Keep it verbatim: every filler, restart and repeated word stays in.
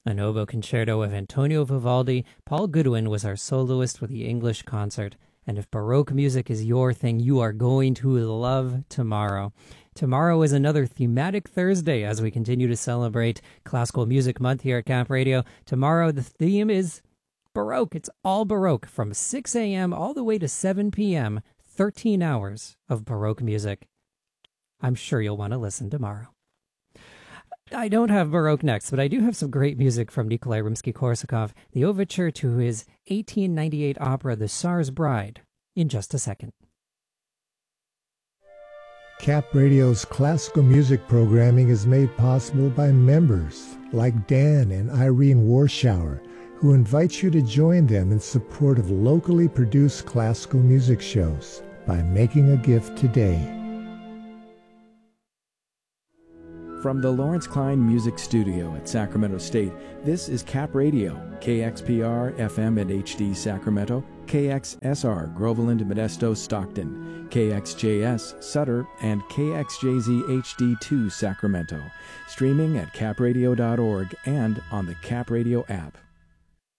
A Novo Concerto of Antonio Vivaldi. Paul Goodwin was our soloist with the English concert. And if Baroque music is your thing, you are going to love tomorrow. Tomorrow is another thematic Thursday as we continue to celebrate Classical Music Month here at Cap Radio. Tomorrow the theme is Baroque. It's all Baroque from six a.m. all the way to seven p.m. thirteen hours of Baroque music. I'm sure you'll want to listen tomorrow. I don't have Baroque next, but I do have some great music from Nikolai Rimsky-Korsakov, the overture to his eighteen ninety-eight opera The Tsar's Bride, in just a second. Cap Radio's classical music programming is made possible by members like Dan and Irene Warschauer, who invite you to join them in support of locally produced classical music shows by making a gift today. From the Lawrence Klein Music Studio at Sacramento State, this is Cap Radio, K X P R F M and H D Sacramento, K X S R Groveland, Modesto, Stockton, K X J S Sutter, and K X J Z H D two Sacramento. Streaming at cap radio dot org and on the Cap Radio app.